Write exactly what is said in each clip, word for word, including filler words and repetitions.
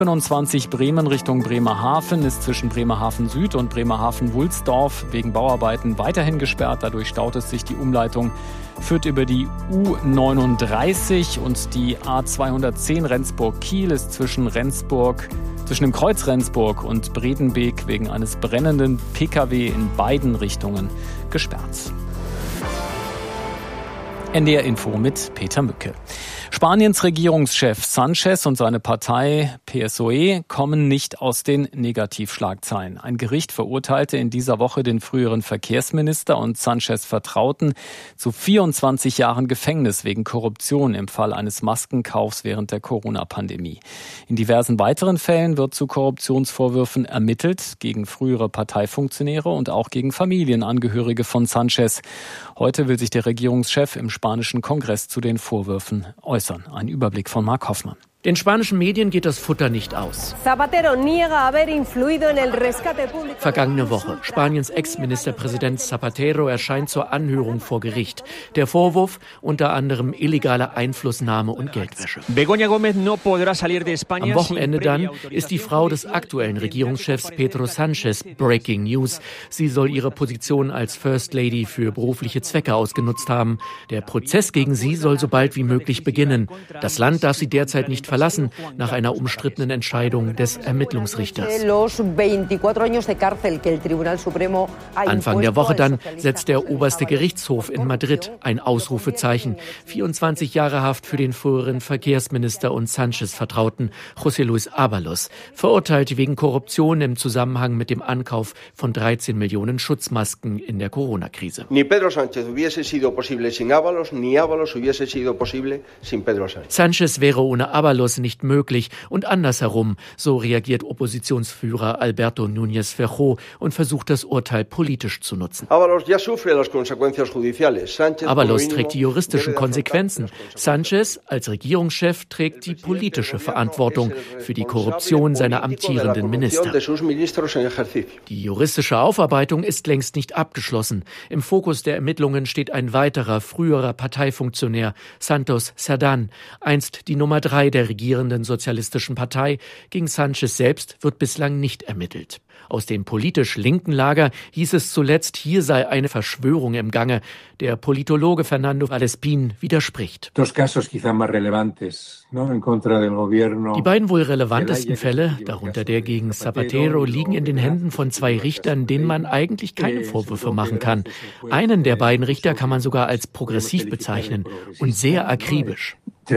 fünfundzwanzig Bremen Richtung Bremerhaven ist zwischen Bremerhaven Süd und Bremerhaven-Wulsdorf wegen Bauarbeiten weiterhin gesperrt. Dadurch staut es sich. Die Umleitung führt über die U neununddreißig und die A zweihundertzehn Rendsburg-Kiel ist zwischen Rendsburg, zwischen dem Kreuz Rendsburg und Bredenbeek wegen eines brennenden P K W in beiden Richtungen gesperrt. N D R Info mit Peter Mücke. Spaniens Regierungschef Sánchez und seine Partei P S O E kommen nicht aus den Negativschlagzeilen. Ein Gericht verurteilte in dieser Woche den früheren Verkehrsminister und Sánchez Vertrauten zu vierundzwanzig Jahren Gefängnis wegen Korruption im Fall eines Maskenkaufs während der Corona-Pandemie. In diversen weiteren Fällen wird zu Korruptionsvorwürfen ermittelt, gegen frühere Parteifunktionäre und auch gegen Familienangehörige von Sánchez. Heute will sich der Regierungschef im spanischen Kongress zu den Vorwürfen äußern. Ein Überblick von Marc Hoffmann. Den spanischen Medien geht das Futter nicht aus. Vergangene Woche. Spaniens Ex-Ministerpräsident Zapatero erscheint zur Anhörung vor Gericht. Der Vorwurf unter anderem illegale Einflussnahme und Geldwäsche. Am Wochenende dann ist die Frau des aktuellen Regierungschefs Pedro Sánchez Breaking News. Sie soll ihre Position als First Lady für berufliche Zwecke ausgenutzt haben. Der Prozess gegen sie soll so bald wie möglich beginnen. Das Land darf sie derzeit nicht verlassen, nach einer umstrittenen Entscheidung des Ermittlungsrichters. Anfang der Woche dann setzt der oberste Gerichtshof in Madrid ein Ausrufezeichen. vierundzwanzig Jahre Haft für den früheren Verkehrsminister und Sánchez-Vertrauten José Luis Ábalos, verurteilt wegen Korruption im Zusammenhang mit dem Ankauf von dreizehn Millionen Schutzmasken in der Corona-Krise. Ni Pedro Sánchez hubiese sido posible sin Ábalos, ni Ábalos hubiese sido posible sin Pedro Sánchez. Sánchez wäre ohne Ábalos nicht möglich und andersherum, so reagiert Oppositionsführer Alberto Núñez Feijóo und versucht das Urteil politisch zu nutzen. Ábalos trägt die juristischen Konsequenzen. Sánchez als Regierungschef trägt die politische Verantwortung für die Korruption seiner amtierenden Minister. Die juristische Aufarbeitung ist längst nicht abgeschlossen. Im Fokus der Ermittlungen steht ein weiterer früherer Parteifunktionär, Santos Cerdán, einst die Nummer drei der regierenden Sozialistischen Partei. Gegen Sánchez selbst wird bislang nicht ermittelt. Aus dem politisch linken Lager hieß es zuletzt, hier sei eine Verschwörung im Gange. Der Politologe Fernando Valdespín widerspricht. Die beiden wohl relevantesten Fälle, darunter der gegen Zapatero, liegen in den Händen von zwei Richtern, denen man eigentlich keine Vorwürfe machen kann. Einen der beiden Richter kann man sogar als progressiv bezeichnen und sehr akribisch.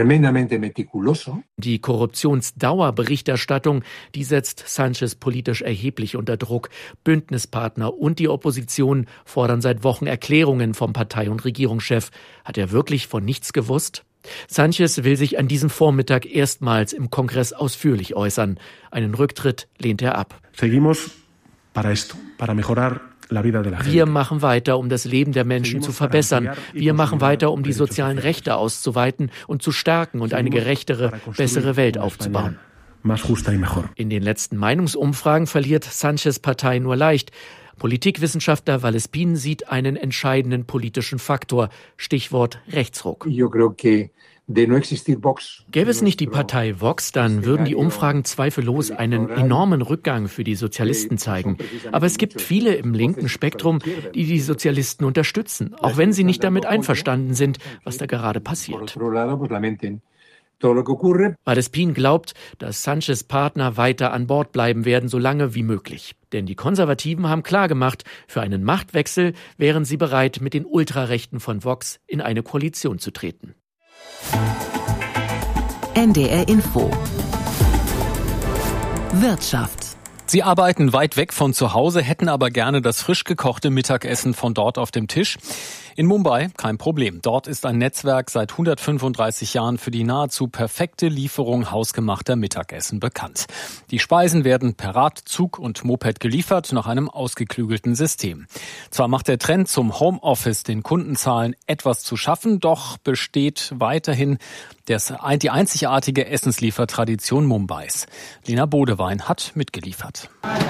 Die Korruptionsdauerberichterstattung, die setzt Sánchez politisch erheblich unter Druck. Bündnispartner und die Opposition fordern seit Wochen Erklärungen vom Partei- und Regierungschef. Hat er wirklich von nichts gewusst? Sánchez will sich an diesem Vormittag erstmals im Kongress ausführlich äußern. Einen Rücktritt lehnt er ab. Seguimos para esto, para mejorar. Wir machen weiter, um das Leben der Menschen zu verbessern. Wir machen weiter, um die sozialen Rechte auszuweiten und zu stärken und eine gerechtere, bessere Welt aufzubauen. In den letzten Meinungsumfragen verliert Sánchez Partei nur leicht. Politikwissenschaftler Valdespín sieht einen entscheidenden politischen Faktor. Stichwort Rechtsruck. Gäbe es nicht die Partei Vox, dann würden die Umfragen zweifellos einen enormen Rückgang für die Sozialisten zeigen. Aber es gibt viele im linken Spektrum, die die Sozialisten unterstützen, auch wenn sie nicht damit einverstanden sind, was da gerade passiert. Valdespín glaubt, dass Sánchez Partner weiter an Bord bleiben werden, so lange wie möglich. Denn die Konservativen haben klargemacht, für einen Machtwechsel wären sie bereit, mit den Ultrarechten von Vox in eine Koalition zu treten. N D R Info Wirtschaft. Sie arbeiten weit weg von zu Hause, hätten aber gerne das frisch gekochte Mittagessen von dort auf dem Tisch. In Mumbai kein Problem. Dort ist ein Netzwerk seit hundertfünfunddreißig Jahren für die nahezu perfekte Lieferung hausgemachter Mittagessen bekannt. Die Speisen werden per Rad, Zug und Moped geliefert nach einem ausgeklügelten System. Zwar macht der Trend zum Homeoffice den Kundenzahlen etwas zu schaffen, doch besteht weiterhin das, die einzigartige Essensliefertradition Mumbais. Lena Bodewein hat mitgeliefert.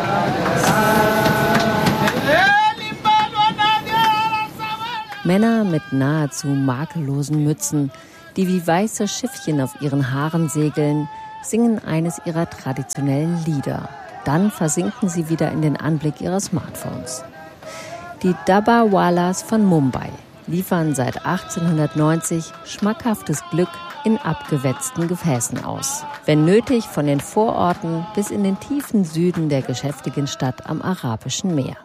Männer mit nahezu makellosen Mützen, die wie weiße Schiffchen auf ihren Haaren segeln, singen eines ihrer traditionellen Lieder. Dann versinken sie wieder in den Anblick ihrer Smartphones. Die Dabbarwalas von Mumbai liefern seit achtzehnhundertneunzig schmackhaftes Glück in abgewetzten Gefäßen aus. Wenn nötig, von den Vororten bis in den tiefen Süden der geschäftigen Stadt am Arabischen Meer.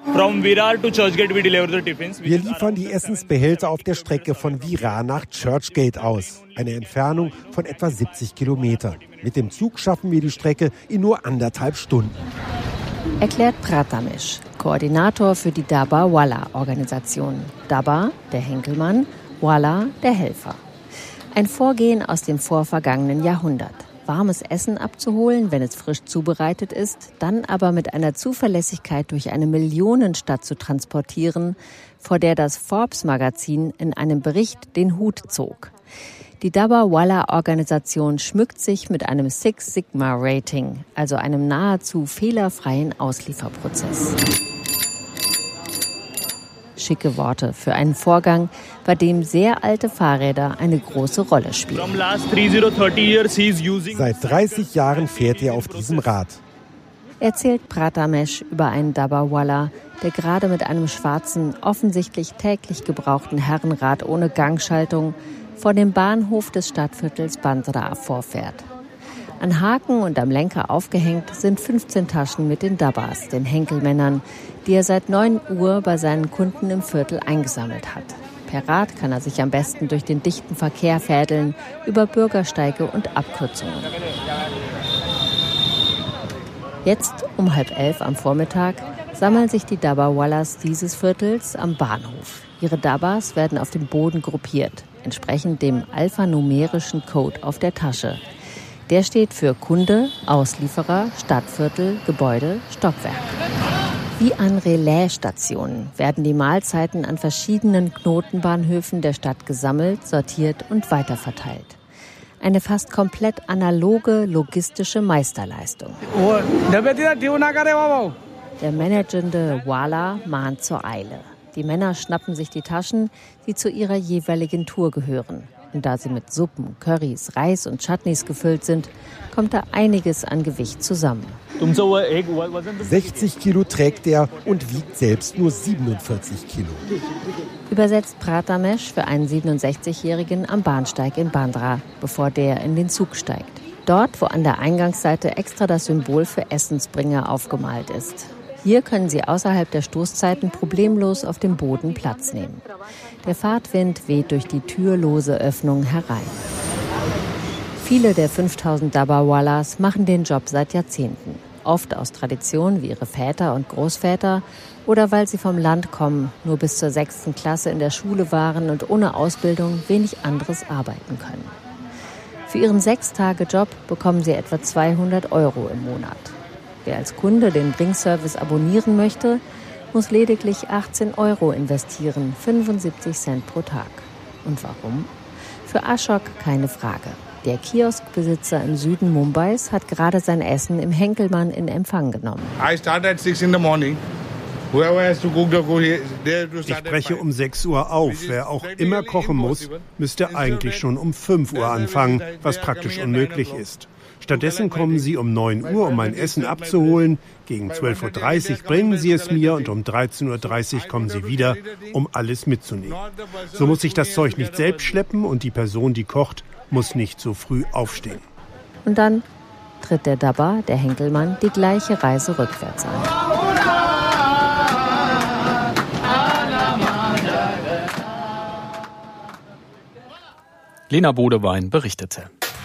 Wir liefern die Essensbehälter auf der Strecke von Virar nach Churchgate aus. Eine Entfernung von etwa siebzig Kilometern. Mit dem Zug schaffen wir die Strecke in nur anderthalb Stunden. Erklärt Prathamesh, Koordinator für die Dabbarwala-Organisation. Dabbar, der Henkelmann, Wala, der Helfer. Ein Vorgehen aus dem vorvergangenen Jahrhundert. Warmes Essen abzuholen, wenn es frisch zubereitet ist, dann aber mit einer Zuverlässigkeit durch eine Millionenstadt zu transportieren, vor der das Forbes-Magazin in einem Bericht den Hut zog. Die Dabbarwala-Organisation schmückt sich mit einem Six Sigma Rating, also einem nahezu fehlerfreien Auslieferprozess. Schicke Worte für einen Vorgang, bei dem sehr alte Fahrräder eine große Rolle spielen. Seit dreißig Jahren fährt er auf diesem Rad. Erzählt Prathamesh über einen Dabbarwala, der gerade mit einem schwarzen, offensichtlich täglich gebrauchten Herrenrad ohne Gangschaltung vor dem Bahnhof des Stadtviertels Bandra vorfährt. An Haken und am Lenker aufgehängt sind fünfzehn Taschen mit den Dabbas, den Henkelmännern, die er seit neun Uhr bei seinen Kunden im Viertel eingesammelt hat. Per Rad kann er sich am besten durch den dichten Verkehr fädeln, über Bürgersteige und Abkürzungen. Jetzt um halb elf am Vormittag sammeln sich die Dabbarwalas dieses Viertels am Bahnhof. Ihre Dabbas werden auf dem Boden gruppiert, entsprechend dem alphanumerischen Code auf der Tasche. Der steht für Kunde, Auslieferer, Stadtviertel, Gebäude, Stockwerk. Wie an Relaisstationen werden die Mahlzeiten an verschiedenen Knotenbahnhöfen der Stadt gesammelt, sortiert und weiterverteilt. Eine fast komplett analoge logistische Meisterleistung. Der managende Wala mahnt zur Eile. Die Männer schnappen sich die Taschen, die zu ihrer jeweiligen Tour gehören. Und da sie mit Suppen, Currys, Reis und Chutneys gefüllt sind, kommt da einiges an Gewicht zusammen. sechzig Kilo trägt er und wiegt selbst nur siebenundvierzig Kilo. Übersetzt Prathamesh für einen siebenundsechzigjährigen am Bahnsteig in Bandra, bevor der in den Zug steigt. Dort, wo an der Eingangsseite extra das Symbol für Essensbringer aufgemalt ist. Hier können sie außerhalb der Stoßzeiten problemlos auf dem Boden Platz nehmen. Der Fahrtwind weht durch die türlose Öffnung herein. Viele der fünftausend Dabbarwalas machen den Job seit Jahrzehnten. Oft aus Tradition wie ihre Väter und Großväter oder weil sie vom Land kommen, nur bis zur sechsten Klasse in der Schule waren und ohne Ausbildung wenig anderes arbeiten können. Für ihren Sechstage-Job bekommen sie etwa zweihundert Euro im Monat. Wer als Kunde den Bringservice abonnieren möchte, muss lediglich achtzehn Euro investieren, fünfundsiebzig Cent pro Tag. Und warum? Für Ashok keine Frage. Der Kioskbesitzer im Süden Mumbais hat gerade sein Essen im Henkelmann in Empfang genommen. Ich breche um sechs Uhr auf. Wer auch immer kochen muss, müsste eigentlich schon um fünf Uhr anfangen, was praktisch unmöglich ist. Stattdessen kommen sie um neun Uhr, um mein Essen abzuholen. Gegen zwölf Uhr dreißig bringen sie es mir und um dreizehn Uhr dreißig kommen sie wieder, um alles mitzunehmen. So muss ich das Zeug nicht selbst schleppen und die Person, die kocht, muss nicht so früh aufstehen. Und dann tritt der Dabbar, der Henkelmann, die gleiche Reise rückwärts an. Lena Bodewein berichtete.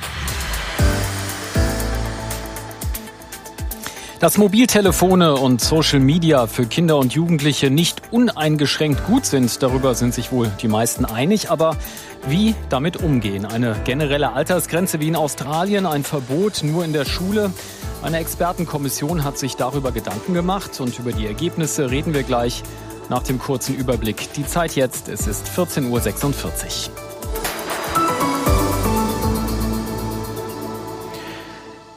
Dass Mobiltelefone und Social Media für Kinder und Jugendliche nicht uneingeschränkt gut sind, darüber sind sich wohl die meisten einig. Aber wie damit umgehen? Eine generelle Altersgrenze wie in Australien, ein Verbot nur in der Schule? Eine Expertenkommission hat sich darüber Gedanken gemacht und über die Ergebnisse reden wir gleich nach dem kurzen Überblick. Die Zeit jetzt, es ist vierzehn Uhr sechsundvierzig.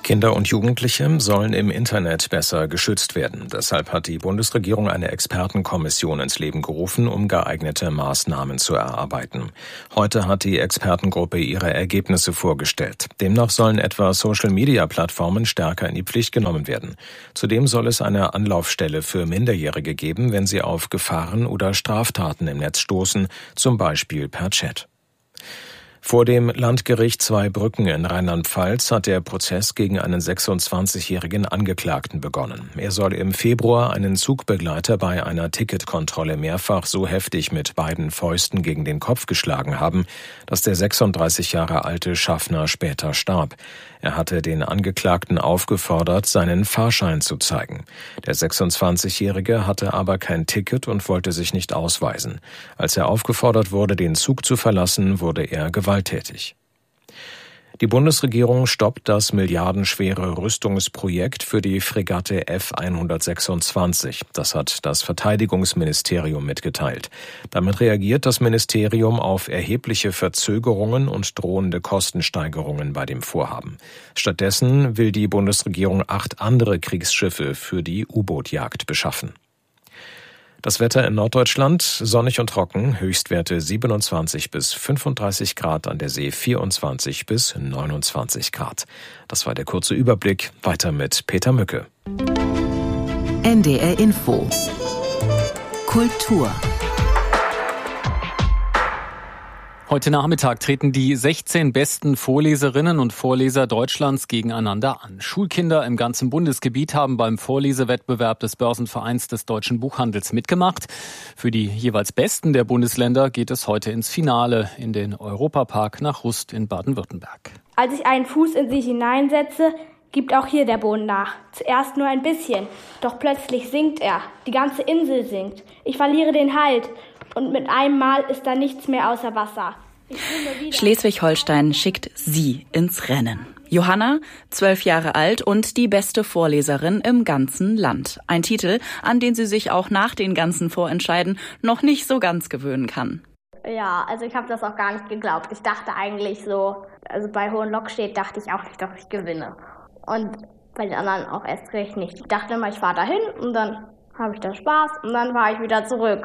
Kinder und Jugendliche sollen im Internet besser geschützt werden. Deshalb hat die Bundesregierung eine Expertenkommission ins Leben gerufen, um geeignete Maßnahmen zu erarbeiten. Heute hat die Expertengruppe ihre Ergebnisse vorgestellt. Demnach sollen etwa Social-Media-Plattformen stärker in die Pflicht genommen werden. Zudem soll es eine Anlaufstelle für Minderjährige geben, wenn sie auf Gefahren oder Straftaten im Netz stoßen, zum Beispiel per Chat. Vor dem Landgericht Zweibrücken in Rheinland-Pfalz hat der Prozess gegen einen sechsundzwanzigjährigen Angeklagten begonnen. Er soll im Februar einen Zugbegleiter bei einer Ticketkontrolle mehrfach so heftig mit beiden Fäusten gegen den Kopf geschlagen haben, dass der sechsunddreißig Jahre alte Schaffner später starb. Er hatte den Angeklagten aufgefordert, seinen Fahrschein zu zeigen. Der sechsundzwanzigjährige hatte aber kein Ticket und wollte sich nicht ausweisen. Als er aufgefordert wurde, den Zug zu verlassen, wurde er gewalttätig. Die Bundesregierung stoppt das milliardenschwere Rüstungsprojekt für die Fregatte F hundertsechsundzwanzig. Das hat das Verteidigungsministerium mitgeteilt. Damit reagiert das Ministerium auf erhebliche Verzögerungen und drohende Kostensteigerungen bei dem Vorhaben. Stattdessen will die Bundesregierung acht andere Kriegsschiffe für die U-Boot-Jagd beschaffen. Das Wetter in Norddeutschland, sonnig und trocken, Höchstwerte siebenundzwanzig bis fünfunddreißig Grad, an der See vierundzwanzig bis neunundzwanzig Grad. Das war der kurze Überblick. Weiter mit Peter Mücke. N D R Info. Kultur. Heute Nachmittag treten die sechzehn besten Vorleserinnen und Vorleser Deutschlands gegeneinander an. Schulkinder im ganzen Bundesgebiet haben beim Vorlesewettbewerb des Börsenvereins des Deutschen Buchhandels mitgemacht. Für die jeweils Besten der Bundesländer geht es heute ins Finale in den Europapark nach Rust in Baden-Württemberg. Als ich einen Fuß in sie hineinsetze, gibt auch hier der Boden nach. Zuerst nur ein bisschen, doch plötzlich sinkt er. Die ganze Insel sinkt. Ich verliere den Halt. Und mit einem Mal ist da nichts mehr außer Wasser. Schleswig-Holstein schickt sie ins Rennen. Johanna, zwölf Jahre alt und die beste Vorleserin im ganzen Land. Ein Titel, an den sie sich auch nach den ganzen Vorentscheiden noch nicht so ganz gewöhnen kann. Ja, also ich habe das auch gar nicht geglaubt. Ich dachte eigentlich so, also bei Hohenlockstedt dachte ich auch nicht, dass ich gewinne. Und bei den anderen auch erst recht nicht. Ich dachte immer, ich fahre dahin und dann habe ich da Spaß und dann fahre ich wieder zurück.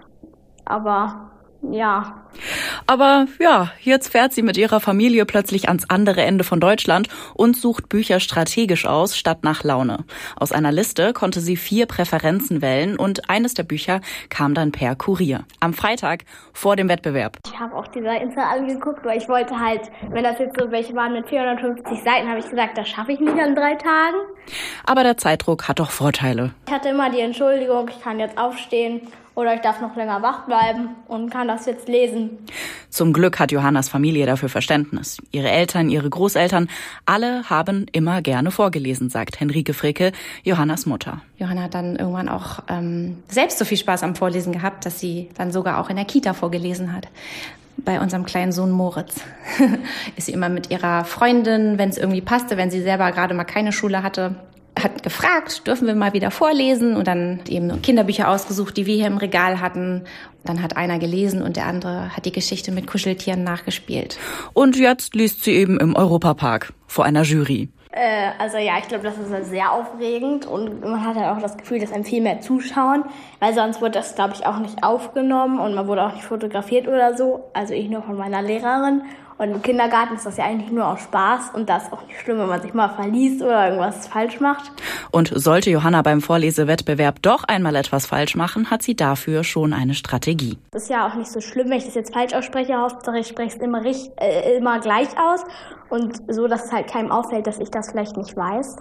Aber ja. Aber ja, jetzt fährt sie mit ihrer Familie plötzlich ans andere Ende von Deutschland und sucht Bücher strategisch aus, statt nach Laune. Aus einer Liste konnte sie vier Präferenzen wählen und eines der Bücher kam dann per Kurier. Am Freitag vor dem Wettbewerb. Ich habe auch die Seiten angeguckt, weil ich wollte halt, wenn das jetzt so welche waren mit vierhundertfünfzig Seiten, habe ich gesagt, das schaffe ich nicht an drei Tagen. Aber der Zeitdruck hat doch Vorteile. Ich hatte immer die Entschuldigung, ich kann jetzt aufstehen. Oder ich darf noch länger wach bleiben und kann das jetzt lesen. Zum Glück hat Johannas Familie dafür Verständnis. Ihre Eltern, ihre Großeltern, alle haben immer gerne vorgelesen, sagt Henrike Fricke, Johannas Mutter. Johanna hat dann irgendwann auch ähm, selbst so viel Spaß am Vorlesen gehabt, dass sie dann sogar auch in der Kita vorgelesen hat. Bei unserem kleinen Sohn Moritz ist sie immer mit ihrer Freundin, wenn es irgendwie passte, wenn sie selber gerade mal keine Schule hatte, hat gefragt, dürfen wir mal wieder vorlesen, und dann eben Kinderbücher ausgesucht, die wir hier im Regal hatten. Dann hat einer gelesen und der andere hat die Geschichte mit Kuscheltieren nachgespielt. Und jetzt liest sie eben im Europapark vor einer Jury. Äh, also ja, ich glaube, das ist sehr aufregend und man hat halt auch das Gefühl, dass einem viel mehr zuschauen, weil sonst wurde das, glaube ich, auch nicht aufgenommen und man wurde auch nicht fotografiert oder so. Also ich nur von meiner Lehrerin. Und im Kindergarten ist das ja eigentlich nur aus Spaß und das ist auch nicht schlimm, wenn man sich mal verliest oder irgendwas falsch macht. Und sollte Johanna beim Vorlesewettbewerb doch einmal etwas falsch machen, hat sie dafür schon eine Strategie. Das ist ja auch nicht so schlimm, wenn ich das jetzt falsch ausspreche. Hauptsache ich spreche es immer, richtig, äh, immer gleich aus und so, dass es halt keinem auffällt, dass ich das vielleicht nicht weiß.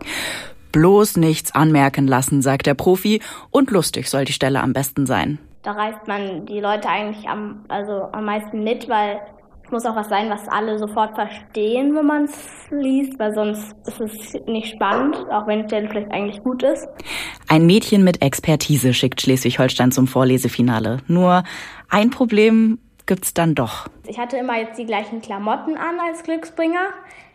Bloß nichts anmerken lassen, sagt der Profi, und lustig soll die Stelle am besten sein. Da reißt man die Leute eigentlich am, also am meisten mit, weil es muss auch was sein, was alle sofort verstehen, wenn man es liest, weil sonst ist es nicht spannend, auch wenn die Stelle vielleicht eigentlich gut ist. Ein Mädchen mit Expertise schickt Schleswig-Holstein zum Vorlesefinale. Nur ein Problem gibt's dann doch. Ich hatte immer jetzt die gleichen Klamotten an als Glücksbringer,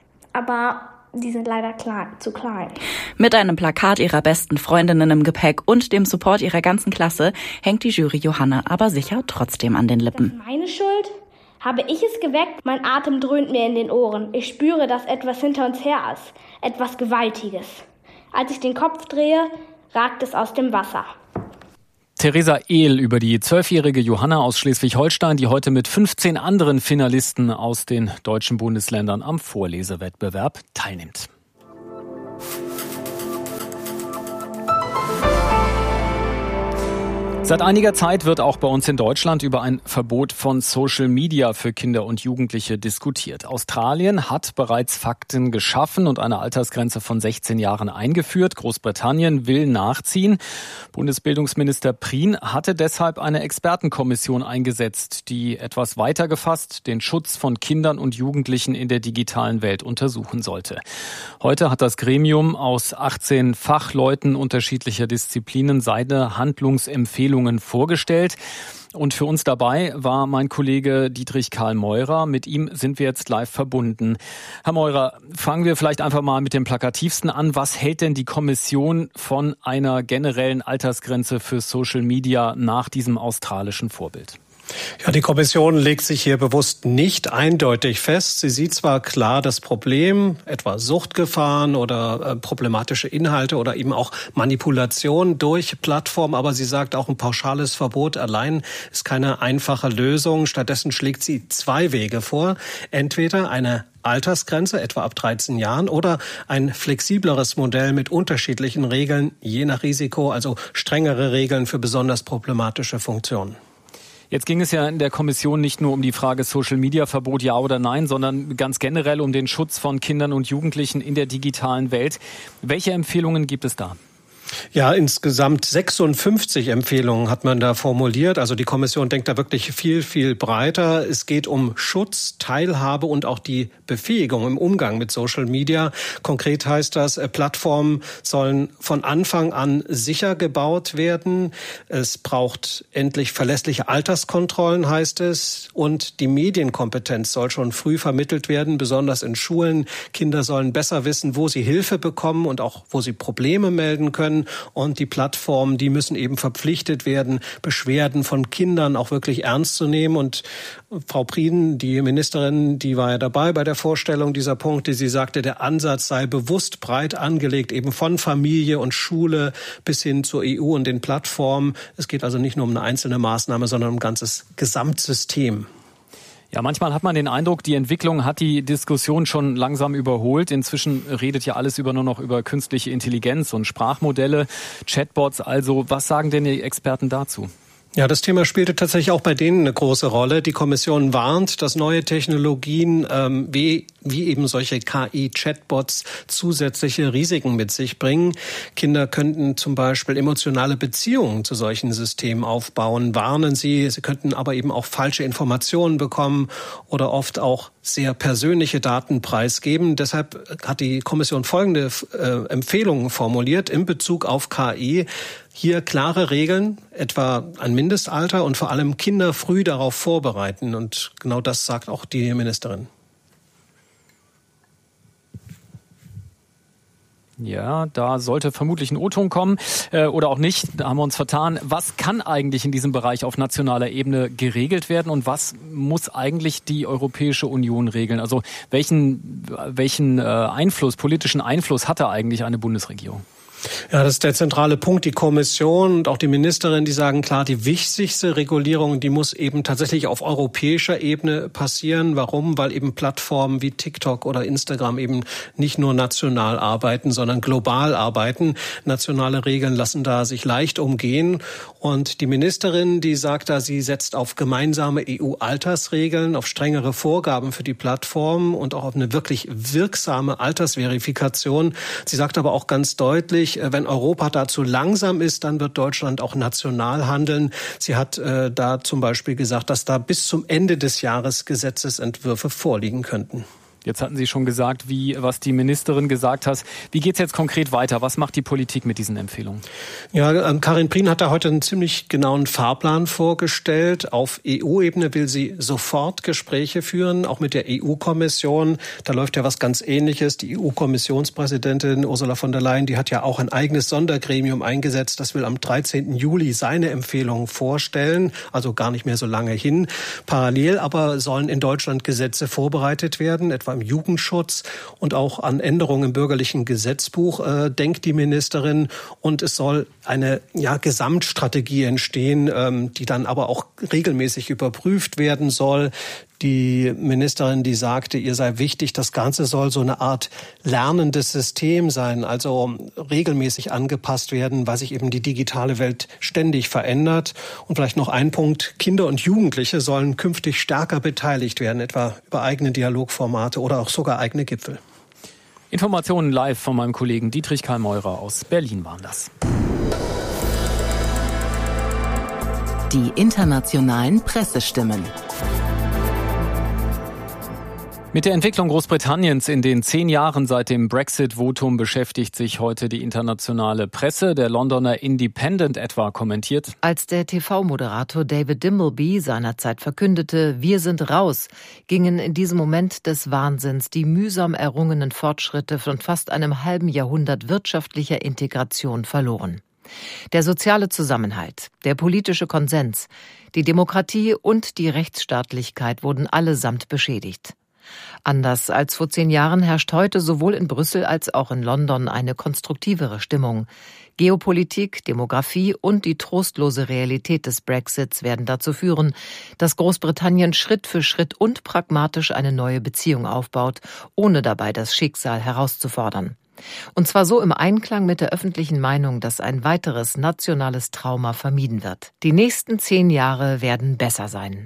aber die sind leider klein, zu klein. Mit einem Plakat ihrer besten Freundinnen im Gepäck und dem Support ihrer ganzen Klasse hängt die Jury Johanna aber sicher trotzdem an den Lippen. Das ist meine Schuld? habe ich es geweckt. Mein Atem dröhnt mir in den Ohren. Ich spüre, dass etwas hinter uns her ist. Etwas Gewaltiges. Als ich den Kopf drehe, ragt es aus dem Wasser. Theresa Ehl über die zwölfjährige Johanna aus Schleswig-Holstein, die heute mit fünfzehn anderen Finalisten aus den deutschen Bundesländern am Vorlesewettbewerb teilnimmt. Seit einiger Zeit wird auch bei uns in Deutschland über ein Verbot von Social Media für Kinder und Jugendliche diskutiert. Australien hat bereits Fakten geschaffen und eine Altersgrenze von sechzehn Jahren eingeführt. Großbritannien will nachziehen. Bundesbildungsminister Prien hatte deshalb eine Expertenkommission eingesetzt, die etwas weiter gefasst den Schutz von Kindern und Jugendlichen in der digitalen Welt untersuchen sollte. Heute hat das Gremium aus achtzehn Fachleuten unterschiedlicher Disziplinen seine Handlungsempfehlungen vorgestellt. Und für uns dabei war mein Kollege Dietrich Karl Meurer. Mit ihm sind wir jetzt live verbunden. Herr Meurer, fangen wir vielleicht einfach mal mit dem Plakativsten an. Was hält denn die Kommission von einer generellen Altersgrenze für Social Media nach diesem australischen Vorbild? Ja, die Kommission legt sich hier bewusst nicht eindeutig fest. Sie sieht zwar klar das Problem, etwa Suchtgefahren oder äh, problematische Inhalte oder eben auch Manipulation durch Plattformen, aber sie sagt auch, ein pauschales Verbot allein ist keine einfache Lösung. Stattdessen schlägt sie zwei Wege vor. Entweder eine Altersgrenze, etwa ab dreizehn Jahren, oder ein flexibleres Modell mit unterschiedlichen Regeln, je nach Risiko, also strengere Regeln für besonders problematische Funktionen. Jetzt ging es ja in der Kommission nicht nur um die Frage Social-Media-Verbot, ja oder nein, sondern ganz generell um den Schutz von Kindern und Jugendlichen in der digitalen Welt. Welche Empfehlungen gibt es da? Ja, insgesamt sechsundfünfzig Empfehlungen hat man da formuliert. Also die Kommission denkt da wirklich viel, viel breiter. Es geht um Schutz, Teilhabe und auch die Befähigung im Umgang mit Social Media. Konkret heißt das, Plattformen sollen von Anfang an sicher gebaut werden. Es braucht endlich verlässliche Alterskontrollen, heißt es. Und die Medienkompetenz soll schon früh vermittelt werden, besonders in Schulen. Kinder sollen besser wissen, wo sie Hilfe bekommen und auch wo sie Probleme melden können. Und die Plattformen, die müssen eben verpflichtet werden, Beschwerden von Kindern auch wirklich ernst zu nehmen. Und Frau Prien, die Ministerin, die war ja dabei bei der Vorstellung dieser Punkte. Sie sagte, der Ansatz sei bewusst breit angelegt, eben von Familie und Schule bis hin zur E U und den Plattformen. Es geht also nicht nur um eine einzelne Maßnahme, sondern um ein ganzes Gesamtsystem. Ja, manchmal hat man den Eindruck, die Entwicklung hat die Diskussion schon langsam überholt. Inzwischen redet ja alles über nur noch über künstliche Intelligenz und Sprachmodelle, Chatbots. Also, was sagen denn die Experten dazu? Ja, das Thema spielte tatsächlich auch bei denen eine große Rolle. Die Kommission warnt, dass neue Technologien ähm, wie, wie eben solche K I-Chatbots zusätzliche Risiken mit sich bringen. Kinder könnten zum Beispiel emotionale Beziehungen zu solchen Systemen aufbauen, warnen sie. Sie könnten aber eben auch falsche Informationen bekommen oder oft auch sehr persönliche Daten preisgeben. Deshalb hat die Kommission folgende äh, Empfehlungen formuliert in Bezug auf K I. Hier klare Regeln, etwa ein Mindestalter und vor allem Kinder früh darauf vorbereiten. Und genau das sagt auch die Ministerin. Ja, da sollte vermutlich ein O-Ton kommen äh, oder auch nicht, da haben wir uns vertan. Was kann eigentlich in diesem Bereich auf nationaler Ebene geregelt werden und was muss eigentlich die Europäische Union regeln? Also welchen, welchen äh, Einfluss, politischen Einfluss hat da eigentlich eine Bundesregierung? Ja, das ist der zentrale Punkt. Die Kommission und auch die Ministerin, die sagen klar, die wichtigste Regulierung, die muss eben tatsächlich auf europäischer Ebene passieren. Warum? Weil eben Plattformen wie TikTok oder Instagram eben nicht nur national arbeiten, sondern global arbeiten. Nationale Regeln lassen da sich leicht umgehen. Und die Ministerin, die sagt da, sie setzt auf gemeinsame E U-Altersregeln, auf strengere Vorgaben für die Plattformen und auch auf eine wirklich wirksame Altersverifikation. Sie sagt aber auch ganz deutlich, wenn Europa da zu langsam ist, dann wird Deutschland auch national handeln. Sie hat äh, da zum Beispiel gesagt, dass da bis zum Ende des Jahres Gesetzesentwürfe vorliegen könnten. Jetzt hatten Sie schon gesagt, wie was die Ministerin gesagt hat. Wie geht es jetzt konkret weiter? Was macht die Politik mit diesen Empfehlungen? Ja, Karin Prien hat da heute einen ziemlich genauen Fahrplan vorgestellt. Auf E U-Ebene will sie sofort Gespräche führen, auch mit der E U-Kommission. Da läuft ja was ganz Ähnliches. Die E U-Kommissionspräsidentin Ursula von der Leyen, die hat ja auch ein eigenes Sondergremium eingesetzt. Das will am dreizehnten Juli seine Empfehlungen vorstellen, also gar nicht mehr so lange hin. Parallel aber sollen in Deutschland Gesetze vorbereitet werden, etwa im Jugendschutz und auch an Änderungen im bürgerlichen Gesetzbuch äh, denkt die Ministerin. Und es soll eine ja, Gesamtstrategie entstehen, ähm, die dann aber auch regelmäßig überprüft werden soll. Die Ministerin, die sagte, ihr sei wichtig, das Ganze soll so eine Art lernendes System sein, also regelmäßig angepasst werden, weil sich eben die digitale Welt ständig verändert. Und vielleicht noch ein Punkt, Kinder und Jugendliche sollen künftig stärker beteiligt werden, etwa über eigene Dialogformate oder auch sogar eigene Gipfel. Informationen live von meinem Kollegen Dietrich Karl Meurer aus Berlin waren das. Die internationalen Pressestimmen. Mit der Entwicklung Großbritanniens in den zehn Jahren seit dem Brexit-Votum beschäftigt sich heute die internationale Presse. Der Londoner Independent etwa kommentiert: Als der T V-Moderator David Dimbleby seinerzeit verkündete, wir sind raus, gingen in diesem Moment des Wahnsinns die mühsam errungenen Fortschritte von fast einem halben Jahrhundert wirtschaftlicher Integration verloren. Der soziale Zusammenhalt, der politische Konsens, die Demokratie und die Rechtsstaatlichkeit wurden allesamt beschädigt. Anders als vor zehn Jahren herrscht heute sowohl in Brüssel als auch in London eine konstruktivere Stimmung. Geopolitik, Demografie und die trostlose Realität des Brexits werden dazu führen, dass Großbritannien Schritt für Schritt und pragmatisch eine neue Beziehung aufbaut, ohne dabei das Schicksal herauszufordern. Und zwar so im Einklang mit der öffentlichen Meinung, dass ein weiteres nationales Trauma vermieden wird. Die nächsten zehn Jahre werden besser sein.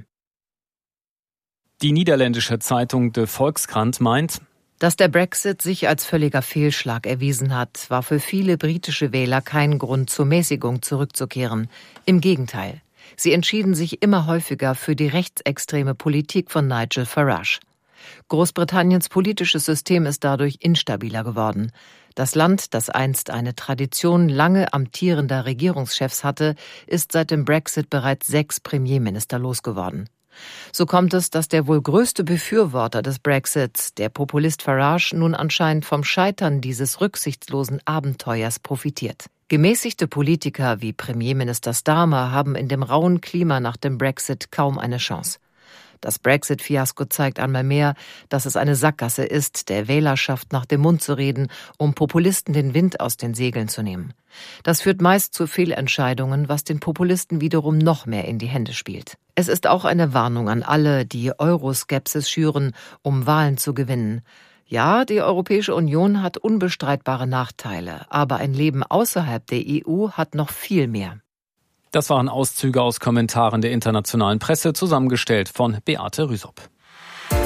Die niederländische Zeitung De Volkskrant meint, dass der Brexit sich als völliger Fehlschlag erwiesen hat, war für viele britische Wähler kein Grund zur Mäßigung zurückzukehren. Im Gegenteil, sie entschieden sich immer häufiger für die rechtsextreme Politik von Nigel Farage. Großbritanniens politisches System ist dadurch instabiler geworden. Das Land, das einst eine Tradition lange amtierender Regierungschefs hatte, ist seit dem Brexit bereits sechs Premierminister losgeworden. So kommt es, dass der wohl größte Befürworter des Brexits, der Populist Farage, nun anscheinend vom Scheitern dieses rücksichtslosen Abenteuers profitiert. Gemäßigte Politiker wie Premierminister Starmer haben in dem rauen Klima nach dem Brexit kaum eine Chance. Das Brexit-Fiasko zeigt einmal mehr, dass es eine Sackgasse ist, der Wählerschaft nach dem Mund zu reden, um Populisten den Wind aus den Segeln zu nehmen. Das führt meist zu Fehlentscheidungen, was den Populisten wiederum noch mehr in die Hände spielt. Es ist auch eine Warnung an alle, die Euroskepsis schüren, um Wahlen zu gewinnen. Ja, die Europäische Union hat unbestreitbare Nachteile, aber ein Leben außerhalb der E U hat noch viel mehr. Das waren Auszüge aus Kommentaren der internationalen Presse, zusammengestellt von Beate Rüsop.